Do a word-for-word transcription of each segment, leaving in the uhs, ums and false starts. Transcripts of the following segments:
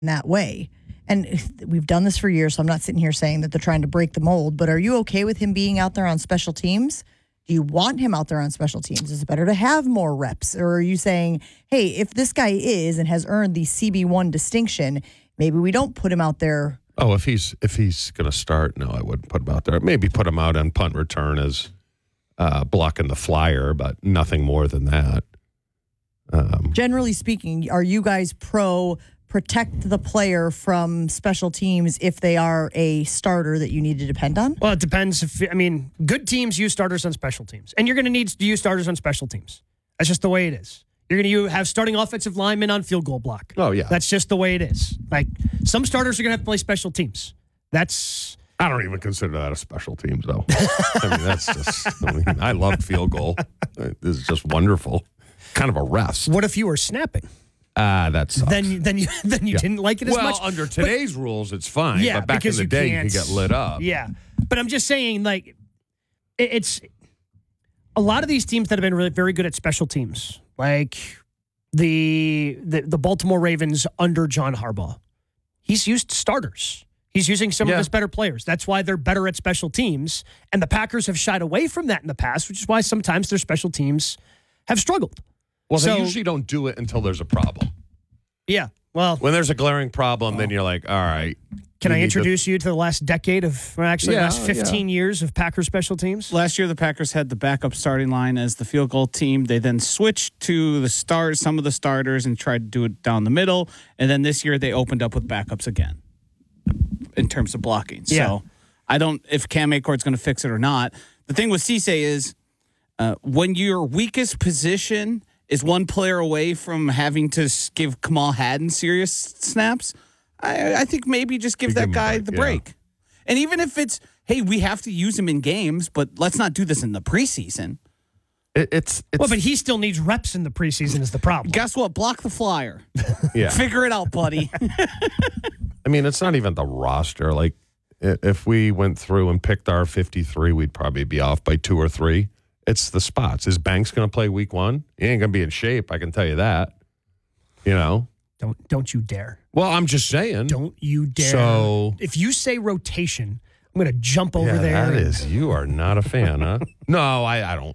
in that way. And we've done this for years, so I'm not sitting here saying that they're trying to break the mold, but are you okay with him being out there on special teams? Do you want him out there on special teams? Is it better to have more reps? Or are you saying, hey, if this guy is and has earned the C B one distinction, maybe we don't put him out there? Oh, if he's if he's going to start, no, I wouldn't put him out there. Maybe put him out on punt return as uh, blocking the flyer, but nothing more than that. Um, Generally speaking, are you guys pro protect the player from special teams if they are a starter that you need to depend on? Well, it depends. If I mean, good teams use starters on special teams, and you're going to need to use starters on special teams. That's just the way it is. You're going to have starting offensive linemen on field goal block. Oh, yeah. That's just the way it is. Like, some starters are going to have to play special teams. That's... I don't even consider that a special teams, though. I mean, that's just... I mean, I love field goal. This is just wonderful. Kind of a rest. What if you were snapping? Ah, uh, that sucks. Then, then you, then you yeah. didn't like it as well, much? Well, under today's but, rules, it's fine. Yeah, but back in the you day, can't, you could get lit up. Yeah. But I'm just saying, like, it, it's... A lot of these teams that have been really very good at special teams, like... The, the the Baltimore Ravens under John Harbaugh. He's used starters. He's using some yeah. of his better players. That's why they're better at special teams. And the Packers have shied away from that in the past, which is why sometimes their special teams have struggled. Well, so, they usually don't do it until there's a problem. Yeah. Well, when there's a glaring problem, well, then you're like, all right. Can I introduce to... you to the last decade of, or actually yeah, the last fifteen yeah. years of Packers special teams? Last year, the Packers had the backup starting line as the field goal team. They then switched to the stars, some of the starters, and tried to do it down the middle. And then this year, they opened up with backups again in terms of blocking. Yeah. So I don't, if Cam Acort's going to fix it or not. The thing with Cisse is uh, when your weakest position is one player away from having to give Kamal Hadden serious snaps, I, I think maybe just give you that give guy break, the yeah. break. And even if it's, hey, we have to use him in games, but let's not do this in the preseason. It, it's, it's Well, but he still needs reps in the preseason is the problem. Guess what? Block the flyer. yeah. Figure it out, buddy. I mean, it's not even the roster. Like, if we went through and picked our fifty-three, we'd probably be off by two or three. It's the spots. Is Banks going to play week one? He ain't going to be in shape, I can tell you that. You know? Don't don't you dare. Well, I'm just saying. Don't you dare. So, if you say rotation, I'm going to jump over yeah, there. That is, you are not a fan, huh? No, I, I don't.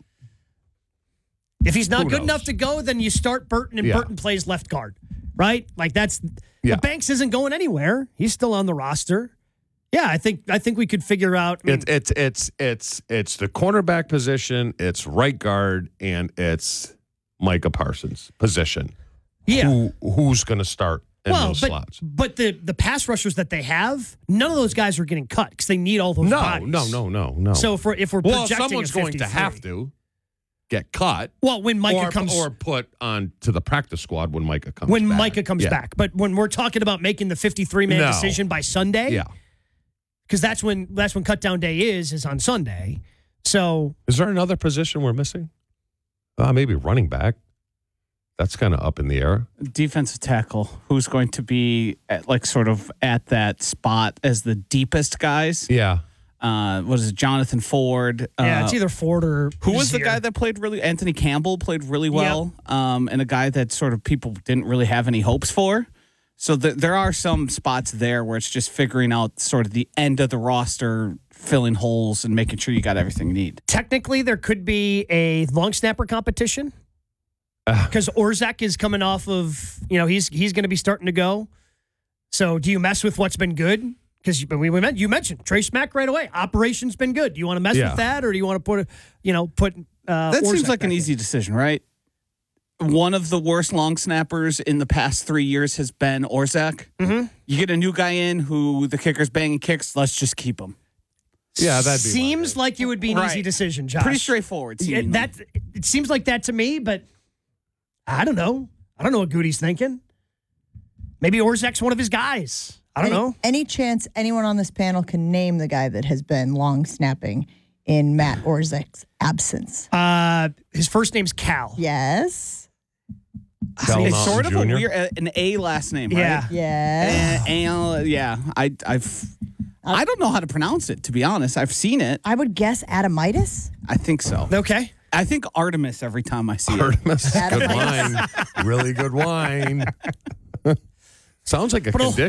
If he's not Who good knows? enough to go, then you start Burton, and Yeah. Burton plays left guard, right? Like that's. Yeah. But Banks isn't going anywhere. He's still on the roster. Yeah, I think I think we could figure out. I mean, It's it's it's it's it's the cornerback position. It's right guard, and it's Micah Parsons' position. Yeah, Who, who's going to start in well, those but, slots? but the the pass rushers that they have, none of those guys are getting cut because they need all those. No, bodies. no, no, no, no. So if we're if we're well, projecting someone's a going to fifty-three, have to get cut. Well, when Micah or, comes or put on to the practice squad when Micah comes when back. Micah comes Yeah. back, but when we're talking about making the fifty-three man No. decision by Sunday, Yeah. because that's when that's when cut down day is is on Sunday. So Is there another position we're missing? Uh, maybe running back. That's kind of up in the air. Defensive tackle, who's going to be at, like sort of at that spot as the deepest guys. Yeah. Uh, what is it, Jonathan Ford? yeah, uh, it's either Ford or Who was the Zier. guy that played really? Anthony Campbell played really well, um, and a guy that sort of people didn't really have any hopes for. So th- there are some spots there where it's just figuring out sort of the end of the roster, filling holes, and making sure you got everything you need. Technically, there could be a long snapper competition because Orzak is coming off of you know he's he's going to be starting to go. So do you mess with what's been good? Because we, we meant, you mentioned Trace Mack right away. Operation's been good. Do you want to mess Yeah. with that, or do you want to put a, you know put uh, That seems Orzak like an back easy in? decision, right? One of the worst long snappers in the past three years has been Orzak. Mm-hmm. You get a new guy in who the kicker's banging kicks. Let's just keep him. Yeah, that'd be seems my like it would be an Right. easy decision, Josh. Pretty straightforward. Yeah, seemingly. that it seems like that to me, but I don't know. I don't know what Goody's thinking. Maybe Orzak's one of his guys. I don't any, know. Any chance anyone on this panel can name the guy that has been long snapping in Matt Orzak's absence? Uh, his first name's Cal. Yes. Cal it's Naughton sort of a Junior? weird, uh, an A last name, right? Yeah. Yes. Uh, and, yeah, I, I've, I don't know how to pronounce it, to be honest. I've seen it. I would guess Adamitis. I think so. Okay. I think Artemis every time I see it. Artemis. Good Adam wine. Really good wine. Sounds like a But I'll- condition.